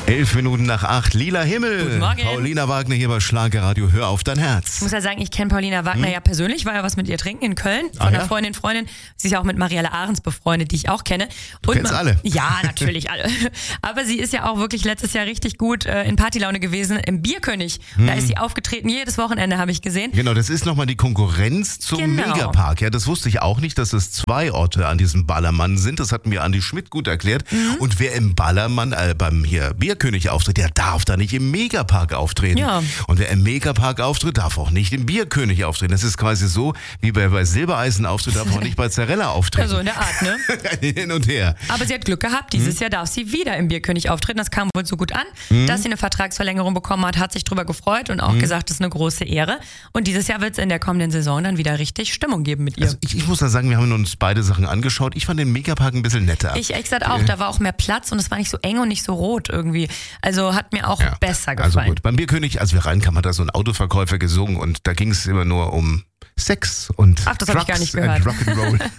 7:11, Lila Himmel. Guten Morgen. Paulina Wagner hier bei Schlagerradio. Hör auf dein Herz. Ich muss ja sagen, ich kenne Paulina Wagner ja persönlich, war ja was mit ihr trinken in Köln, von einer Freundin. Sie ist ja auch mit Marielle Ahrens befreundet, die ich auch kenne. Du kennst alle? Ja, natürlich alle. Aber sie ist ja auch wirklich letztes Jahr richtig gut in Partylaune gewesen im Bierkönig. Da ist sie aufgetreten, jedes Wochenende habe ich gesehen. Genau, das ist nochmal die Konkurrenz zum Megapark. Ja, das wusste ich auch nicht, dass es 2 Orte an diesem Ballermann sind. Das hat mir Andi Schmidt gut erklärt. Und wer im Ballermann, beim hier Bierkönig auftritt, der darf da nicht im Megapark auftreten. Ja. Und wer im Megapark auftritt, darf auch nicht im Bierkönig auftreten. Das ist quasi so, wie wer bei Silbereisen auftritt, darf auch nicht bei Zarella auftreten. Also in der Art, ne? Hin und her. Aber sie hat Glück gehabt. Dieses Jahr darf sie wieder im Bierkönig auftreten. Das kam wohl so gut an, dass sie eine Vertragsverlängerung bekommen hat sich drüber gefreut und auch gesagt, das ist eine große Ehre. Und dieses Jahr wird es in der kommenden Saison dann wieder richtig Stimmung geben mit ihr. Also ich muss da sagen, wir haben uns beide Sachen angeschaut. Ich fand den Megapark ein bisschen netter. Ich ehrlich gesagt auch. Da war auch mehr Platz und es war nicht so eng und nicht so rot irgendwie. Also hat mir auch besser gefallen. Also gut, beim Bierkönig, als wir reinkamen, hat da so ein Autoverkäufer gesungen und da ging es immer nur um Sex und das habe ich gar nicht gehört. Rock'n'Roll.